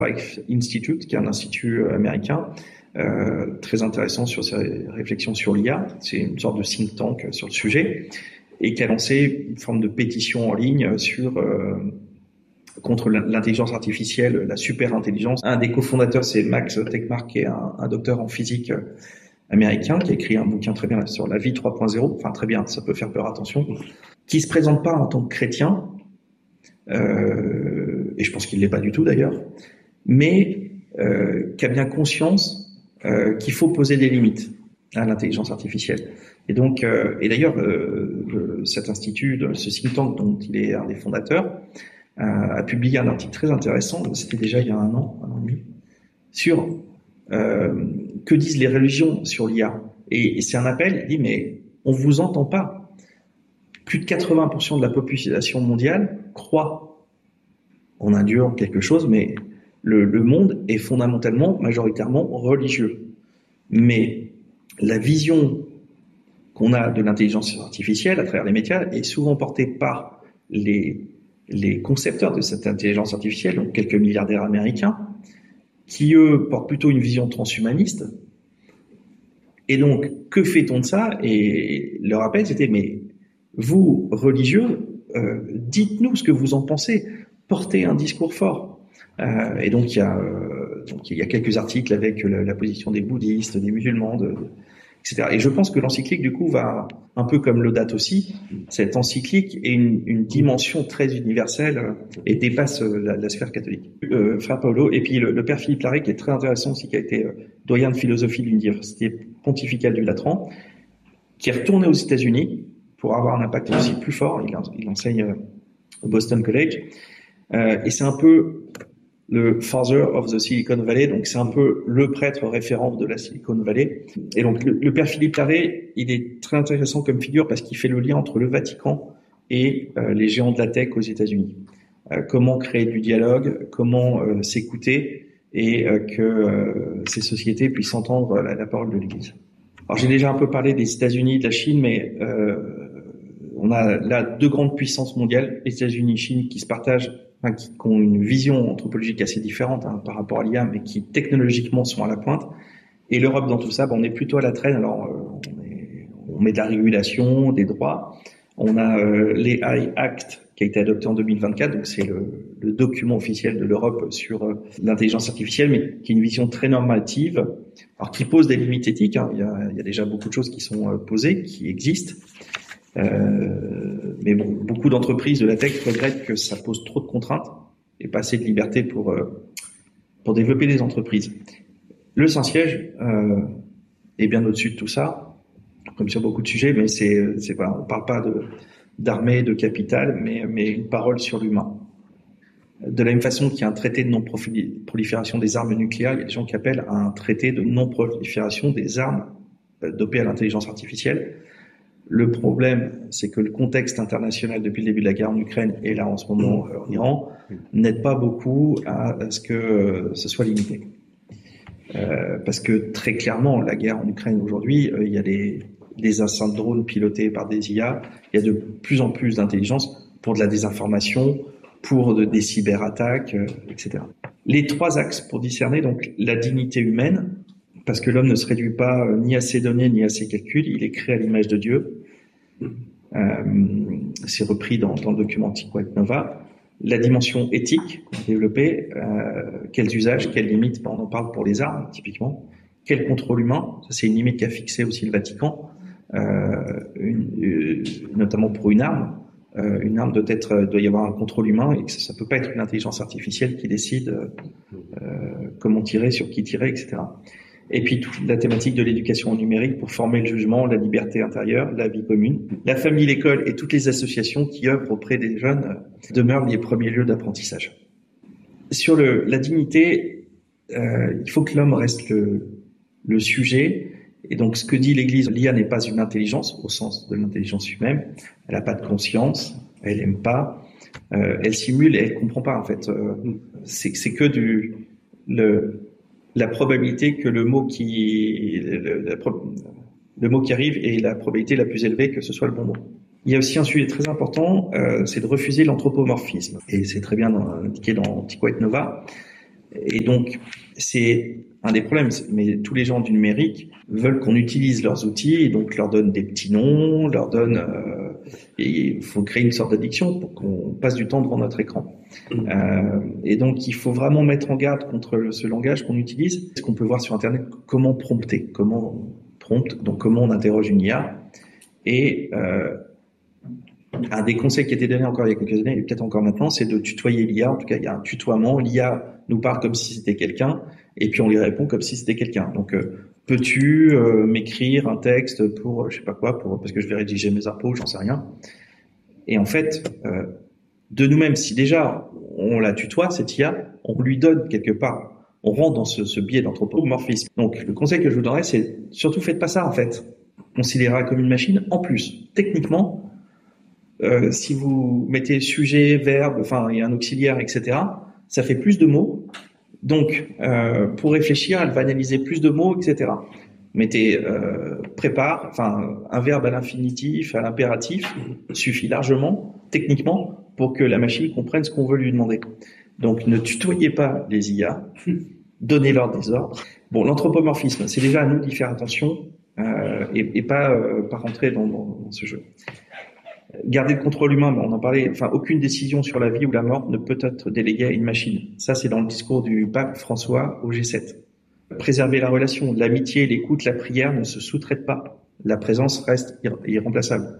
Institute, qui est un institut américain, très intéressant sur ses réflexions sur l'IA. C'est une sorte de think tank sur le sujet, et qui a lancé une forme de pétition en ligne contre l'intelligence artificielle, la super intelligence. Un des cofondateurs, c'est Max Tegmark, qui est un docteur en physique américain, qui a écrit un bouquin très bien sur la vie 3.0. Enfin, très bien, ça peut faire peur, attention. Qui se présente pas en tant que chrétien, et je pense qu'il l'est pas du tout d'ailleurs, mais qui a bien conscience qu'il faut poser des limites à l'intelligence artificielle. Et donc, et d'ailleurs, cet institut, ce think tank dont il est un des fondateurs, a publié un article très intéressant, c'était déjà il y a un an et demi, sur que disent les religions sur l'IA. Et c'est un appel, il dit, mais on vous entend pas. Plus de 80% de la population mondiale croit en un Dieu, en quelque chose, mais le monde est fondamentalement, majoritairement religieux. Mais la vision qu'on a de l'intelligence artificielle à travers les médias est souvent portée par les concepteurs de cette intelligence artificielle, donc quelques milliardaires américains, qui eux portent plutôt une vision transhumaniste. Et donc, que fait-on de ça? Et leur appel, c'était, mais vous, religieux, dites-nous ce que vous en pensez, portez un discours fort. Et donc, il y a quelques articles avec la position des bouddhistes, des musulmans, etc. Et je pense que l'encyclique, du coup, va un peu comme Laudato Si. Cette encyclique est une dimension très universelle et dépasse la sphère catholique. Frère Paolo, et puis le père Philippe Larrey, qui est très intéressant aussi, qui a été doyen de philosophie de l'université pontificale du Latran, qui est retourné aux États-Unis pour avoir un impact aussi plus fort. Il enseigne au Boston College. Et c'est un peu le father of the Silicon Valley, donc c'est un peu le prêtre référent de la Silicon Valley. Et donc le père Philippe Larrey, il est très intéressant comme figure parce qu'il fait le lien entre le Vatican et les géants de la tech aux États-Unis. Comment créer du dialogue, comment s'écouter et que ces sociétés puissent entendre la parole de l'Église. Alors j'ai déjà un peu parlé des États-Unis, de la Chine, mais on a là deux grandes puissances mondiales, les États-Unis et Chine, qui se partagent, qui ont une vision anthropologique assez différente par rapport à l'IA, mais qui technologiquement sont à la pointe. Et l'Europe dans tout ça, on est plutôt à la traîne. Alors on met de la régulation, des droits. On a l'AI Act qui a été adopté en 2024, donc c'est le document officiel de l'Europe sur l'intelligence artificielle, mais qui est une vision très normative, alors qui pose des limites éthiques. Il y a déjà beaucoup de choses qui sont posées, qui existent. Mais bon, beaucoup d'entreprises de la tech regrettent que ça pose trop de contraintes et pas assez de liberté pour développer des entreprises. Le Saint-Siège est bien au-dessus de tout ça, comme sur beaucoup de sujets, mais c'est pas, on parle pas d'armée, de capital, mais une parole sur l'humain. De la même façon qu'il y a un traité de non-prolifération des armes nucléaires, il y a des gens qui appellent à un traité de non-prolifération des armes dopées à l'intelligence artificielle. Le problème, c'est que le contexte international depuis le début de la guerre en Ukraine et là en ce moment en Iran n'aide pas beaucoup à ce que ce soit limité. Parce que très clairement, la guerre en Ukraine aujourd'hui, il y a des enceintes drones pilotées par des IA, il y a de plus en plus d'intelligence pour de la désinformation, pour des cyberattaques, etc. Les trois axes pour discerner donc la dignité humaine, parce que l'homme ne se réduit pas ni à ses données ni à ses calculs, il est créé à l'image de Dieu. C'est repris dans le document Antiquate Nova. La dimension éthique qu'on a développée, quels usages, quelles limites, on en parle pour les armes typiquement. Quel contrôle humain, ça c'est une limite qu'a fixé aussi le Vatican, notamment pour une arme. Une arme doit y avoir un contrôle humain et que ça peut pas être une intelligence artificielle qui décide comment tirer, sur qui tirer, etc. Et puis toute la thématique de l'éducation numérique pour former le jugement, la liberté intérieure, la vie commune. La famille, l'école et toutes les associations qui œuvrent auprès des jeunes demeurent les premiers lieux d'apprentissage. Sur la dignité, il faut que l'homme reste le sujet. Et donc ce que dit l'Église, l'IA n'est pas une intelligence au sens de l'intelligence humaine. Elle n'a pas de conscience, elle aime pas, elle simule et elle comprend pas en fait. C'est que la probabilité que le mot qui arrive est la probabilité la plus élevée que ce soit le bon mot. Il y a aussi un sujet très important, c'est de refuser l'anthropomorphisme. Et c'est très bien indiqué dans Antiquate Nova. Et donc, c'est un des problèmes. Mais tous les gens du numérique veulent qu'on utilise leurs outils et donc leur donne des petits noms, leur donne... et il faut créer une sorte d'addiction pour qu'on passe du temps devant notre écran. Et donc, il faut vraiment mettre en garde contre ce langage qu'on utilise. Ce qu'on peut voir sur Internet, comment prompter, donc comment on interroge une IA. Et un des conseils qui a été donné encore il y a quelques années, et peut-être encore maintenant, c'est de tutoyer l'IA. En tout cas, il y a un tutoiement. L'IA nous parle comme si c'était quelqu'un, et puis on lui répond comme si c'était quelqu'un. Donc, peux-tu m'écrire un texte pour, je sais pas quoi, parce que je vais rédiger mes impôts, j'en sais rien. Et en fait, de nous-mêmes, si déjà on la tutoie, cette IA, on lui donne quelque part. On rentre dans ce biais d'anthropomorphisme. Donc, le conseil que je vous donnerais, c'est surtout faites pas ça, en fait. Considérez-la comme une machine. En plus, techniquement, si vous mettez sujet, verbe, enfin, il y a un auxiliaire, etc., ça fait plus de mots. Donc, pour réfléchir, elle va analyser plus de mots, etc. Mettez prépare, enfin, un verbe à l'infinitif, à l'impératif, suffit largement, techniquement, pour que la machine comprenne ce qu'on veut lui demander. Donc, ne tutoyez pas les IA, donnez-leur des ordres. Bon, l'anthropomorphisme, c'est déjà à nous d'y faire attention et pas rentrer dans ce jeu. Garder le contrôle humain, on en parlait, enfin, aucune décision sur la vie ou la mort ne peut être déléguée à une machine. Ça, c'est dans le discours du pape François au G7. Préserver la relation, l'amitié, l'écoute, la prière ne se sous-traitent pas. La présence reste irremplaçable.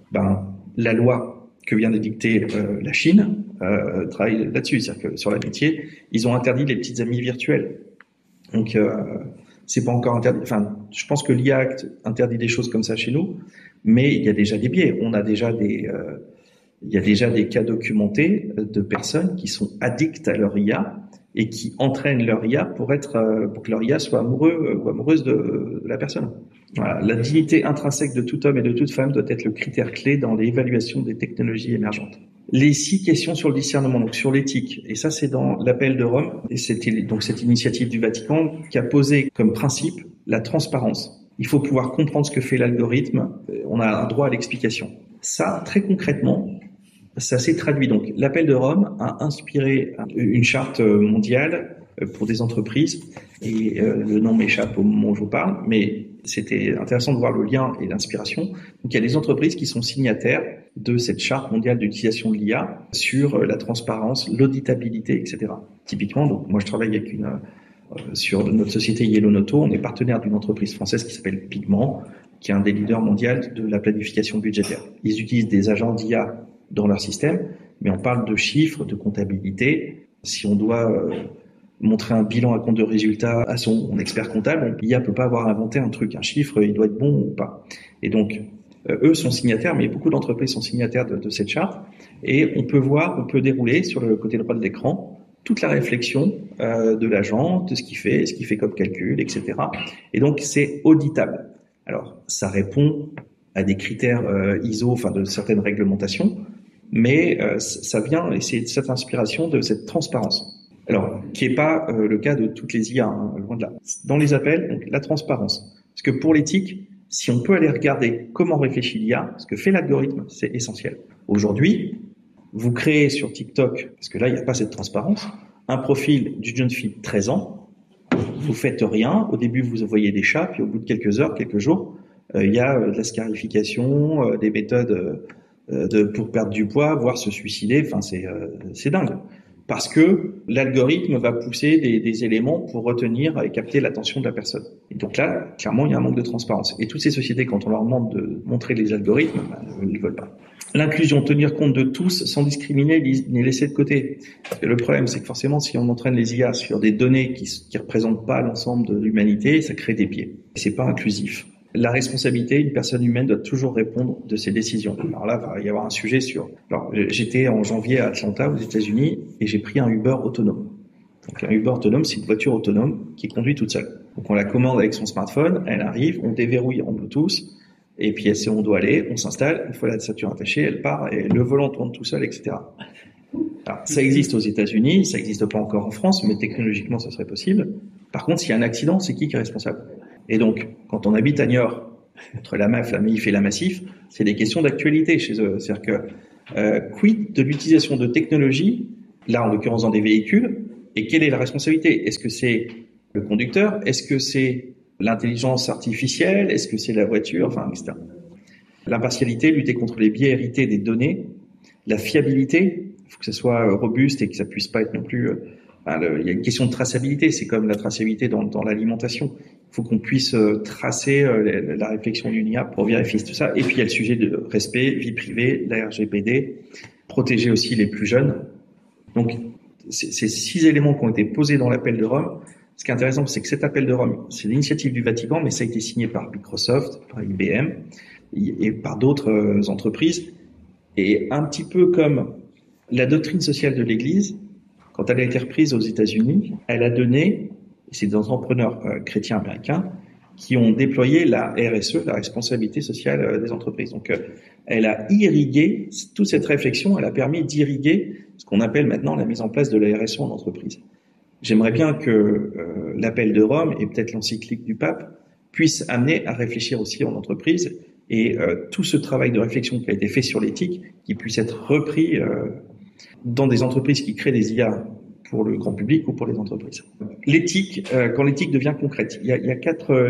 La loi que vient d'édicter la Chine travaille là-dessus, c'est-à-dire que sur l'amitié, ils ont interdit les petites amies virtuelles. Donc, c'est pas encore interdit. Enfin, je pense que l'IA interdit des choses comme ça chez nous, mais il y a déjà des biais. On a déjà il y a déjà des cas documentés de personnes qui sont addictes à leur IA et qui entraînent leur IA pour que leur IA soit amoureux ou amoureuse de la personne. Voilà. La dignité intrinsèque de tout homme et de toute femme doit être le critère clé dans l'évaluation des technologies émergentes. Les 6 questions sur le discernement, donc sur l'éthique, et ça c'est dans l'appel de Rome, et c'était donc cette initiative du Vatican qui a posé comme principe la transparence. Il faut pouvoir comprendre ce que fait l'algorithme, on a un droit à l'explication. Ça, très concrètement, ça s'est traduit. Donc, l'appel de Rome a inspiré une charte mondiale pour des entreprises, et le nom m'échappe au moment où je vous parle, mais c'était intéressant de voir le lien et l'inspiration. Donc, il y a des entreprises qui sont signataires de cette charte mondiale d'utilisation de l'IA sur la transparence, l'auditabilité, etc. Typiquement, donc moi je travaille avec sur notre société Yellow Noto, on est partenaire d'une entreprise française qui s'appelle Pigment, qui est un des leaders mondiaux de la planification budgétaire. Ils utilisent des agents d'IA dans leur système, mais on parle de chiffres, de comptabilité. Si on doit montrer un bilan à compte de résultat à son expert comptable, l'IA peut pas avoir inventé un truc, un chiffre, il doit être bon ou pas. Et donc, eux sont signataires, mais beaucoup d'entreprises sont signataires de cette charte. Et on peut dérouler sur le côté droit de l'écran toute la réflexion de l'agent, de ce qu'il fait comme calcul, etc. Et donc, c'est auditable. Alors, ça répond à des critères ISO, enfin de certaines réglementations, mais ça vient, et c'est cette inspiration de cette transparence. Alors, qui n'est pas le cas de toutes les IA, hein, loin de là. Dans les appels, donc, la transparence. Parce que pour l'éthique, si on peut aller regarder comment réfléchit l'IA, ce que fait l'algorithme, c'est essentiel. Aujourd'hui, vous créez sur TikTok, parce que là, il n'y a pas cette transparence, un profil d'une jeune fille de 13 ans, vous faites rien, au début, vous voyez des chats, puis au bout de quelques heures, quelques jours, il y a de la scarification, des méthodes pour perdre du poids, voire se suicider, enfin, c'est dingue. Parce que l'algorithme va pousser des éléments pour retenir et capter l'attention de la personne. Et donc là, clairement, il y a un manque de transparence. Et toutes ces sociétés, quand on leur demande de montrer les algorithmes, ils ne veulent pas. L'inclusion, tenir compte de tous sans discriminer ni laisser de côté. Parce que le problème, c'est que forcément, si on entraîne les IA sur des données qui représentent pas l'ensemble de l'humanité, ça crée des biais. Et c'est pas inclusif. La responsabilité, une personne humaine doit toujours répondre de ses décisions. Alors là, il va y avoir un sujet sur... Alors, j'étais en janvier à Atlanta, aux États-Unis, et j'ai pris un Uber autonome. Donc, un Uber autonome, c'est une voiture autonome qui conduit toute seule. Donc, on la commande avec son smartphone, elle arrive, on déverrouille en Bluetooth, et puis elle sait où on doit aller, on s'installe, une fois la ceinture attachée, elle part, et le volant tourne tout seul, etc. Alors, ça existe aux États-Unis, ça n'existe pas encore en France, mais technologiquement, ça serait possible. Par contre, s'il y a un accident, c'est qui est responsable ? Et donc, quand on habite à Niort, entre la MIF et la Massif, c'est des questions d'actualité chez eux. C'est-à-dire que, quid de l'utilisation de technologies, là en l'occurrence dans des véhicules, Et quelle est la responsabilité? Est-ce que c'est le conducteur? Est-ce que c'est l'intelligence artificielle? Est-ce que c'est la voiture? Enfin, etc. L'impartialité, lutter contre les biais hérités des données, la fiabilité, il faut que ça soit robuste et que ça puisse pas être non plus... il y a une question de traçabilité, c'est comme la traçabilité dans l'alimentation. Il faut qu'on puisse tracer la réflexion d'une IA pour vérifier tout ça. Et puis il y a le sujet de respect, vie privée, la RGPD, protéger aussi les plus jeunes. Donc ces 6 éléments qui ont été posés dans l'appel de Rome. Ce qui est intéressant, c'est que cet appel de Rome, c'est l'initiative du Vatican, mais ça a été signé par Microsoft, par IBM et par d'autres entreprises. Et un petit peu comme la doctrine sociale de l'Église, quand elle a été reprise aux États-Unis, elle a donné, c'est des entrepreneurs chrétiens américains qui ont déployé la RSE, la responsabilité sociale des entreprises. Donc, elle a irrigué toute cette réflexion, elle a permis d'irriguer ce qu'on appelle maintenant la mise en place de la RSE en entreprise. J'aimerais bien que l'appel de Rome et peut-être l'encyclique du pape puissent amener à réfléchir aussi en entreprise et tout ce travail de réflexion qui a été fait sur l'éthique, qui puisse être repris dans des entreprises qui créent des IA pour le grand public ou pour les entreprises. L'éthique, quand l'éthique devient concrète, il y a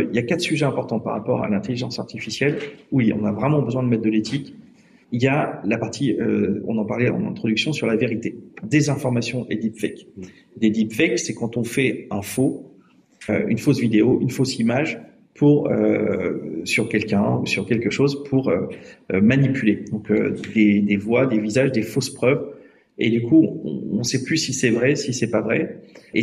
4 sujets importants par rapport à l'intelligence artificielle. Oui, on a vraiment besoin de mettre de l'éthique. Il y a la partie, on en parlait en introduction, sur la vérité. Désinformation et deepfake. Des deepfakes, c'est quand on fait un faux, une fausse vidéo, une fausse image pour sur quelqu'un ou sur quelque chose pour manipuler. Donc des voix, des visages, des fausses preuves. Et du coup, on ne sait plus si c'est vrai, si c'est pas vrai. Et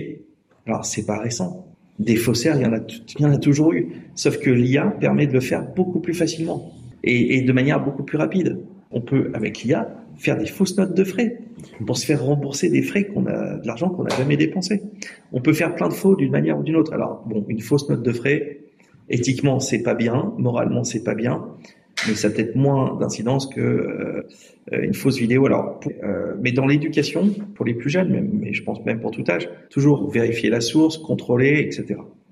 alors c'est pas récent. Des faussaires, il y en a toujours eu. Sauf que l'IA permet de le faire beaucoup plus facilement et de manière beaucoup plus rapide. On peut, avec l'IA, faire des fausses notes de frais pour se faire rembourser des frais de l'argent qu'on n'a jamais dépensé. On peut faire plein de faux d'une manière ou d'une autre. Alors, bon, une fausse note de frais, éthiquement, c'est pas bien, moralement, c'est pas bien, mais ça a peut-être moins d'incidence que une fausse vidéo. Alors, mais dans l'éducation, pour les plus jeunes, mais je pense même pour tout âge, toujours vérifier la source, contrôler, etc.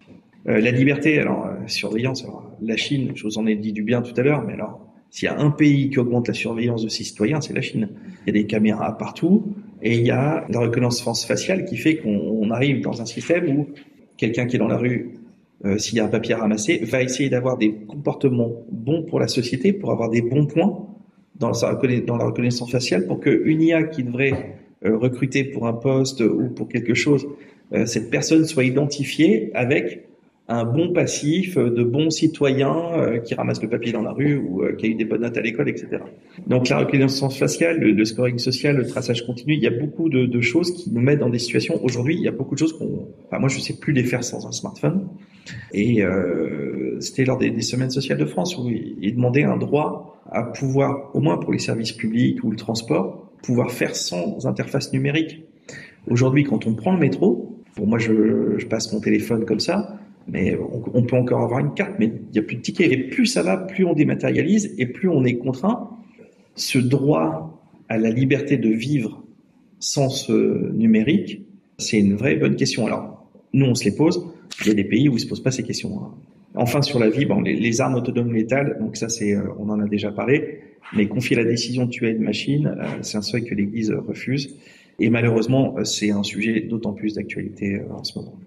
La liberté, alors surveillance. Alors, la Chine, je vous en ai dit du bien tout à l'heure, mais alors s'il y a un pays qui augmente la surveillance de ses citoyens, c'est la Chine. Il y a des caméras partout et il y a la reconnaissance faciale qui fait qu'on arrive dans un système où quelqu'un qui est dans la rue, s'il y a un papier à ramasser, va essayer d'avoir des comportements bons pour la société, pour avoir des bons points dans la reconnaissance faciale, pour qu'une IA qui devrait recruter pour un poste ou pour quelque chose, cette personne soit identifiée avec un bon passif de bons citoyens qui ramassent le papier dans la rue ou qui a eu des bonnes notes à l'école, etc. Donc la reconnaissance faciale, le scoring social, le traçage continu, il y a beaucoup de choses qui nous mettent dans des situations. Aujourd'hui, il y a beaucoup de choses moi je sais plus les faire sans un smartphone. Et c'était lors des semaines sociales de France où ils demandaient un droit à pouvoir, au moins pour les services publics ou le transport, pouvoir faire sans interface numérique. Aujourd'hui, quand on prend le métro, bon, moi je passe mon téléphone comme ça, mais on peut encore avoir une carte, mais il n'y a plus de tickets. Et plus ça va, plus on dématérialise et plus on est contraint. Ce droit à la liberté de vivre sans ce numérique, c'est une vraie bonne question. Alors, nous, on se les pose. Il y a des pays où ils se posent pas ces questions. Enfin, sur la vie, les armes autonomes létales, donc ça, on en a déjà parlé. Mais confier la décision de tuer une machine, c'est un seuil que l'Église refuse. Et malheureusement, c'est un sujet d'autant plus d'actualité en ce moment.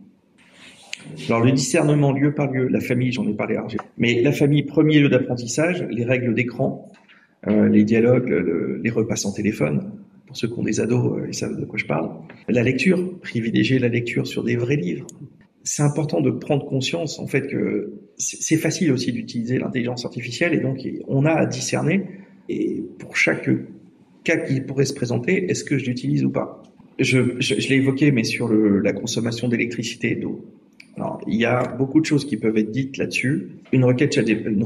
Alors, le discernement lieu par lieu, la famille, j'en ai parlé. Mais la famille, premier lieu d'apprentissage, les règles d'écran, les dialogues, les repas sans téléphone. Pour ceux qui ont des ados, ils savent de quoi je parle. La lecture, privilégier la lecture sur des vrais livres. C'est important de prendre conscience, en fait, que c'est facile aussi d'utiliser l'intelligence artificielle et donc on a à discerner. Et pour chaque cas qui pourrait se présenter, est-ce que je l'utilise ou pas? Je l'ai évoqué, mais sur la consommation d'électricité et d'eau. Alors, il y a beaucoup de choses qui peuvent être dites là-dessus. Une requête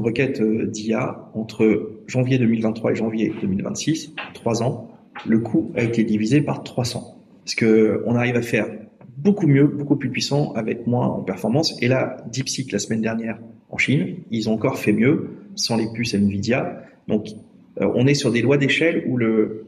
d'IA entre janvier 2023 et janvier 2026, 3 ans, le coût a été divisé par 300. Parce que on arrive à faire beaucoup mieux, beaucoup plus puissant avec moins en performance. Et là, DeepSeek la semaine dernière en Chine, ils ont encore fait mieux sans les puces Nvidia. Donc, on est sur des lois d'échelle où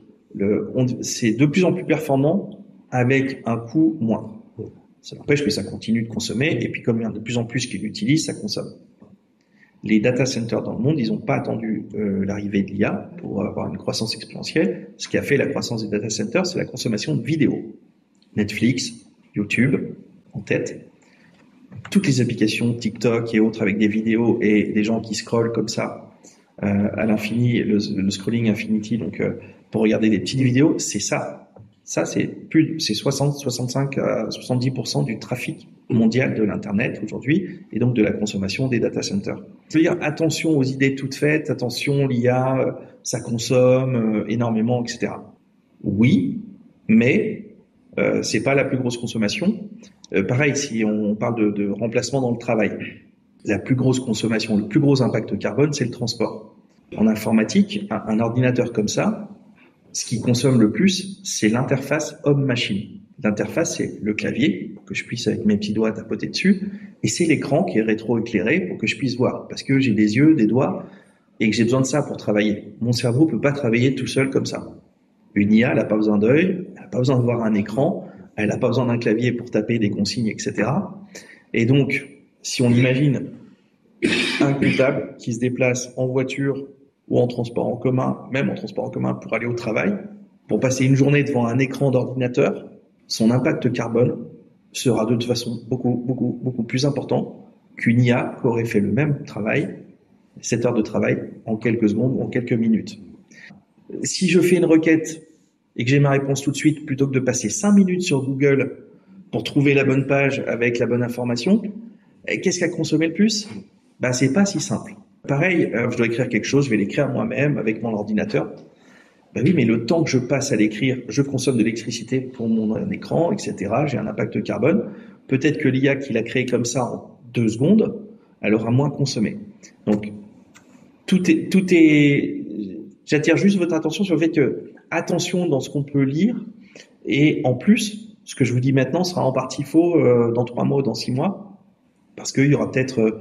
c'est de plus en plus performant avec un coût moindre. Ça n'empêche que ça continue de consommer, et puis comme il y en a de plus en plus qui l'utilisent, ça consomme. Les data centers dans le monde, ils n'ont pas attendu l'arrivée de l'IA pour avoir une croissance exponentielle. Ce qui a fait la croissance des data centers, c'est la consommation de vidéos. Netflix, YouTube, en tête. Toutes les applications TikTok et autres avec des vidéos et des gens qui scrollent comme ça à l'infini, le scrolling infinity, donc pour regarder des petites vidéos, c'est ça. Ça, c'est 60, 65 à 70% du trafic mondial de l'Internet aujourd'hui et donc de la consommation des data centers. C'est-à-dire attention aux idées toutes faites, attention l'IA, ça consomme énormément, etc. Oui, mais c'est pas la plus grosse consommation. Pareil, si on parle de remplacement dans le travail, la plus grosse consommation, le plus gros impact carbone, c'est le transport. En informatique, un ordinateur comme ça, ce qui consomme le plus, c'est l'interface homme-machine. L'interface, c'est le clavier, pour que je puisse avec mes petits doigts tapoter dessus, et c'est l'écran qui est rétro-éclairé pour que je puisse voir, parce que j'ai des yeux, des doigts, et que j'ai besoin de ça pour travailler. Mon cerveau peut pas travailler tout seul comme ça. Une IA, elle n'a pas besoin d'œil, elle n'a pas besoin de voir un écran, elle n'a pas besoin d'un clavier pour taper des consignes, etc. Et donc, si on imagine un comptable qui se déplace en voiture ou en transport en commun, même en transport en commun pour aller au travail, pour passer une journée devant un écran d'ordinateur, son impact carbone sera de toute façon beaucoup plus important qu'une IA qui aurait fait le même travail, 7 heures de travail, en quelques secondes ou en quelques minutes. Si je fais une requête et que j'ai ma réponse tout de suite, plutôt que de passer 5 minutes sur Google pour trouver la bonne page avec la bonne information, qu'est-ce qui a consommé le plus? C'est pas si simple. Pareil, je dois écrire quelque chose, je vais l'écrire moi-même avec mon ordinateur. Oui, mais le temps que je passe à l'écrire, je consomme de l'électricité pour mon écran, etc. J'ai un impact carbone. Peut-être que l'IA qui l'a créé comme ça en 2 secondes, elle aura moins consommé. Donc, tout est. J'attire juste votre attention sur le fait que attention dans ce qu'on peut lire, et en plus, ce que je vous dis maintenant sera en partie faux dans 3 mois ou dans 6 mois, parce qu'il y aura peut-être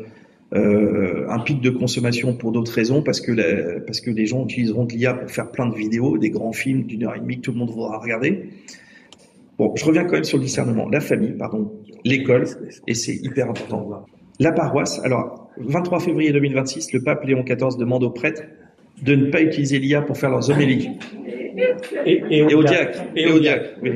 un pic de consommation pour d'autres raisons, parce que les gens utiliseront de l'IA pour faire plein de vidéos, des grands films d'1h30 que tout le monde voudra regarder. Bon, je reviens quand même sur le discernement. La famille, l'école, et c'est hyper important. La paroisse, alors, 23 février 2026, le pape Léon XIV demande aux prêtres de ne pas utiliser l'IA pour faire leurs homélies. Et aux diacres. Oui.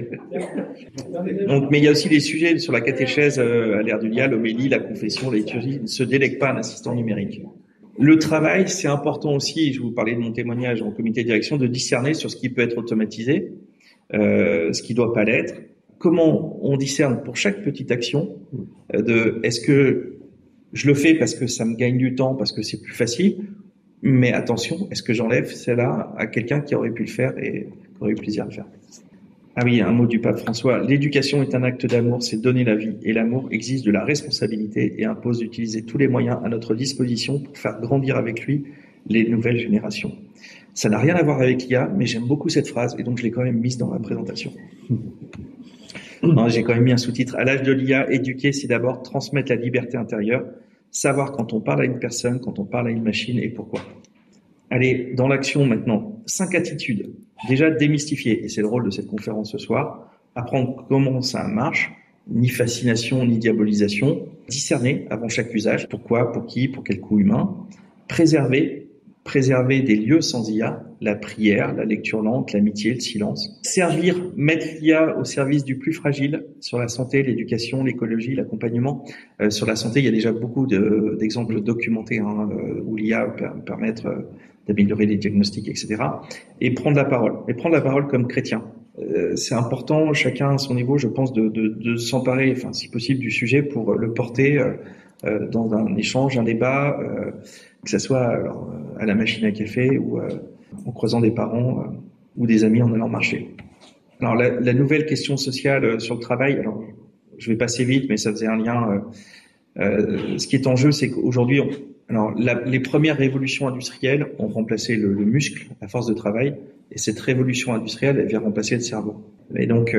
Donc, mais il y a aussi des sujets sur la catéchèse à l'ère de l'IA, l'homélie, la confession, la liturgie. Ne se délègue pas un assistant numérique. Le travail, c'est important aussi, je vous parlais de mon témoignage en comité de direction, de discerner sur ce qui peut être automatisé, ce qui doit pas l'être. Comment on discerne pour chaque petite action est-ce que je le fais parce que ça me gagne du temps, parce que c'est plus facile, mais attention, est-ce que j'enlève celle-là à quelqu'un qui aurait pu le faire et qui aurait eu plaisir à le faire? Ah oui, un mot du pape François. L'éducation est un acte d'amour, c'est donner la vie. Et l'amour exige de la responsabilité et impose d'utiliser tous les moyens à notre disposition pour faire grandir avec lui les nouvelles générations. Ça n'a rien à voir avec l'IA, mais j'aime beaucoup cette phrase et donc je l'ai quand même mise dans ma présentation. J'ai quand même mis un sous-titre. À l'âge de l'IA, éduquer, c'est d'abord transmettre la liberté intérieure, savoir quand on parle à une personne, quand on parle à une machine et pourquoi. Allez, dans l'action maintenant. 5 attitudes. Déjà, démystifier, et c'est le rôle de cette conférence ce soir, apprendre comment ça marche, ni fascination, ni diabolisation, discerner avant chaque usage, pourquoi, pour qui, pour quel coût humain, préserver des lieux sans IA, la prière, la lecture lente, l'amitié, le silence. Servir, mettre l'IA au service du plus fragile sur la santé, l'éducation, l'écologie, l'accompagnement. Sur la santé, il y a déjà beaucoup d'exemples documentés où l'IA peut permettre d'améliorer les diagnostics, etc. Et prendre la parole comme chrétien. C'est important, chacun à son niveau, je pense, de s'emparer, si possible, du sujet pour le porter dans un échange, un débat, que ce soit à la machine à café ou en croisant des parents ou des amis en allant marcher. Alors la nouvelle question sociale sur le travail, alors je vais passer vite, mais ça faisait un lien. Ce qui est en jeu, c'est qu'aujourd'hui, les premières révolutions industrielles ont remplacé le muscle, la force de travail, et cette révolution industrielle, elle vient remplacer le cerveau. Et donc,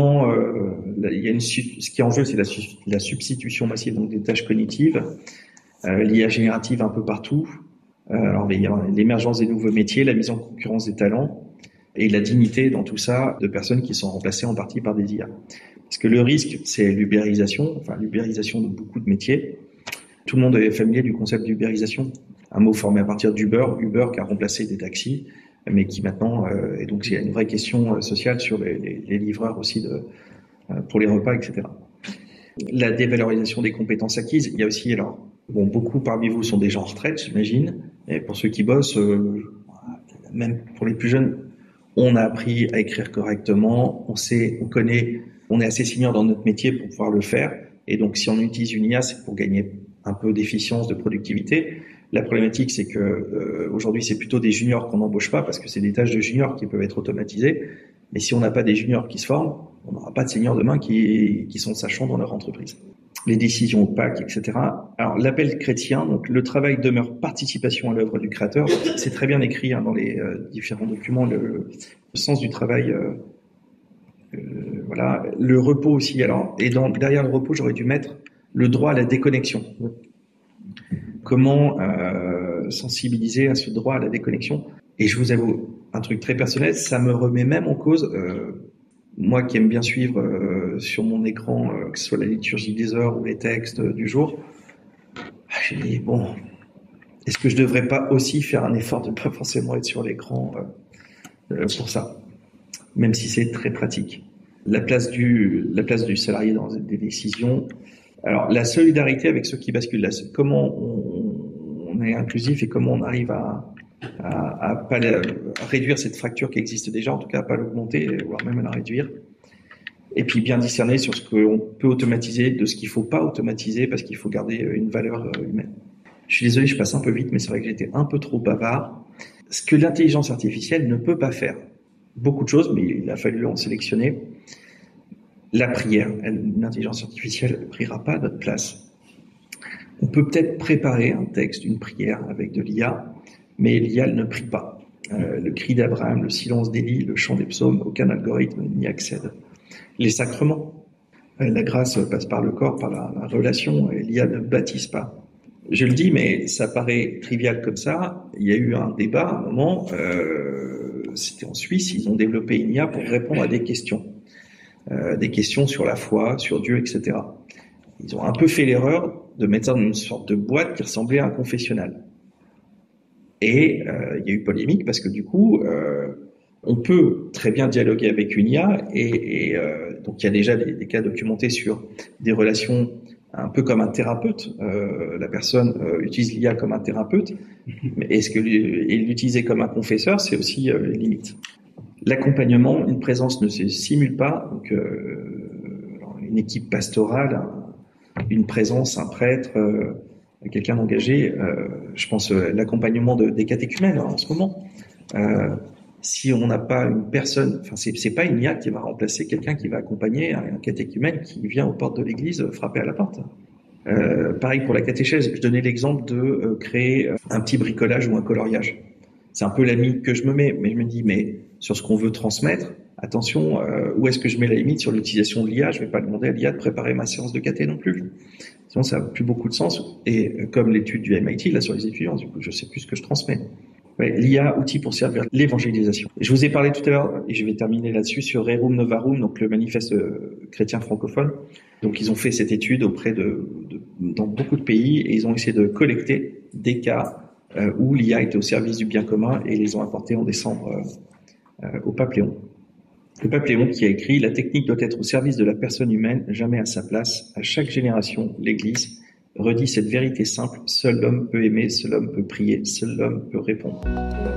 ce qui est en jeu, c'est la substitution massive donc des tâches cognitives, l'IA générative un peu partout. Alors, il y a l'émergence des nouveaux métiers, la mise en concurrence des talents et la dignité dans tout ça de personnes qui sont remplacées en partie par des IA. Parce que le risque, c'est l'ubérisation de beaucoup de métiers. Tout le monde est familier du concept d'ubérisation, un mot formé à partir d'Uber qui a remplacé des taxis, mais qui maintenant, et donc il y a une vraie question sociale sur les livreurs aussi pour les repas, etc. La dévalorisation des compétences acquises. Il y a aussi, alors, bon, beaucoup parmi vous sont des gens en retraite, j'imagine. Et pour ceux qui bossent, même pour les plus jeunes, on a appris à écrire correctement, on connaît, on est assez senior dans notre métier pour pouvoir le faire. Et donc, si on utilise une IA, c'est pour gagner un peu d'efficience, de productivité. La problématique, c'est que aujourd'hui, c'est plutôt des juniors qu'on n'embauche pas parce que c'est des tâches de juniors qui peuvent être automatisées. Mais si on n'a pas des juniors qui se forment, on n'aura pas de seniors demain qui sont sachants dans leur entreprise. Les décisions opaques, etc. Alors, l'appel chrétien, donc le travail demeure participation à l'œuvre du créateur. C'est très bien écrit dans les différents documents, le sens du travail. Voilà, le repos aussi. Alors, et derrière le repos, j'aurais dû mettre le droit à la déconnexion. Comment sensibiliser à ce droit à la déconnexion. Et je vous avoue, un truc très personnel, ça me remet même en cause. Moi qui aime bien suivre sur mon écran, que ce soit la liturgie des heures ou les textes du jour, j'ai dit, bon, est-ce que je devrais pas aussi faire un effort de pas forcément être sur l'écran pour ça, même si c'est très pratique. La place du salarié dans des décisions. Alors, la solidarité avec ceux qui basculent, là, comment on est inclusif et comment on arrive à réduire cette fracture qui existe déjà, en tout cas à pas l'augmenter, voire même à la réduire. Et puis bien discerner sur ce qu'on peut automatiser, de ce qu'il faut pas automatiser, parce qu'il faut garder une valeur humaine. Je suis désolé, je passe un peu vite, mais c'est vrai que j'étais un peu trop bavard. Ce que l'intelligence artificielle ne peut pas faire, beaucoup de choses, mais il a fallu en sélectionner. La prière, l'intelligence artificielle ne priera pas à notre place. On peut peut-être préparer un texte, une prière avec de l'IA, mais l'IA ne prie pas. Le cri d'Abraham, le silence d'Élie, le chant des psaumes, aucun algorithme n'y accède. Les sacrements, la grâce passe par le corps, par la relation, et l'IA ne baptise pas. Je le dis, mais ça paraît trivial comme ça. Il y a eu un débat à un moment, c'était en Suisse, ils ont développé une IA pour répondre à des questions sur la foi, sur Dieu, etc. Ils ont un peu fait l'erreur de mettre ça dans une sorte de boîte qui ressemblait à un confessionnal. Et il y a eu polémique parce que du coup, on peut très bien dialoguer avec une IA et donc il y a déjà des cas documentés sur des relations un peu comme un thérapeute. La personne utilise l'IA comme un thérapeute, mais est-ce que l'utiliser comme un confesseur, c'est aussi limite. L'accompagnement, une présence ne se simule pas. Donc, une équipe pastorale, une présence, un prêtre, quelqu'un d'engagé. Je pense l'accompagnement des catéchumènes en ce moment. Si on n'a pas une personne, enfin c'est pas une IA qui va remplacer quelqu'un qui va accompagner un catéchumène qui vient aux portes de l'église frapper à la porte. Pareil pour la catéchèse. Je donnais l'exemple de créer un petit bricolage ou un coloriage. C'est un peu la limite que je me mets, mais je me dis, mais sur ce qu'on veut transmettre, attention, où est-ce que je mets la limite sur l'utilisation de l'IA? Je vais pas demander à l'IA de préparer ma séance de caté non plus. Sinon, ça n'a plus beaucoup de sens. Et comme l'étude du MIT, là, sur les étudiants, du coup, je sais plus ce que je transmets. Ouais, l'IA, outil pour servir l'évangélisation. Je vous ai parlé tout à l'heure, et je vais terminer là-dessus, sur Rerum Novarum, donc le manifeste chrétien francophone. Donc, ils ont fait cette étude dans beaucoup de pays, et ils ont essayé de collecter des cas où l'IA était au service du bien commun, et ils les ont apportés en décembre au pape Léon. Le pape Léon qui a écrit « La technique doit être au service de la personne humaine, jamais à sa place. À chaque génération, l'Église redit cette vérité simple, seul l'homme peut aimer, seul l'homme peut prier, seul l'homme peut répondre. »